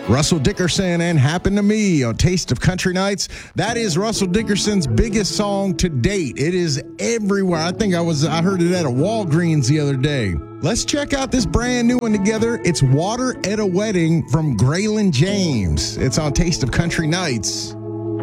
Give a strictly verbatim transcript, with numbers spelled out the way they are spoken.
Russell Dickerson and Happen to Me on Taste of Country Nights. That is Russell Dickerson's biggest song to date. It is everywhere. I think I was I heard it at a Walgreens the other day. Let's check out this brand new one together. It's Water at a Wedding from Graylin James. It's on Taste of Country Nights.